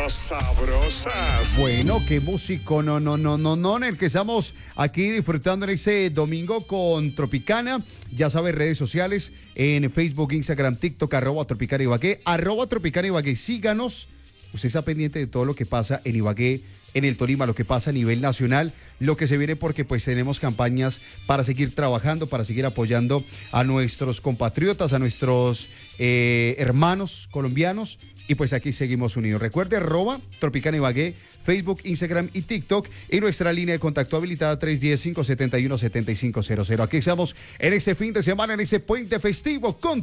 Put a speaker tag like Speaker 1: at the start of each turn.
Speaker 1: pero sabrosas.
Speaker 2: Bueno, qué músico, no, en el que estamos aquí disfrutando en este domingo con Tropicana. Ya sabes, redes sociales, en Facebook, Instagram, TikTok, @Tropicana Ibagué, @Tropicana Ibagué. Síganos. Usted está pendiente de todo lo que pasa en Ibagué, en el Tolima, lo que pasa a nivel nacional, lo que se viene, porque pues tenemos campañas para seguir trabajando, para seguir apoyando a nuestros compatriotas, a nuestros hermanos colombianos, y pues aquí seguimos unidos. Recuerde, @Tropicana Ibagué, Facebook, Instagram y TikTok, y nuestra línea de contacto habilitada 310-571-7500. Aquí estamos en este fin de semana, en ese puente festivo con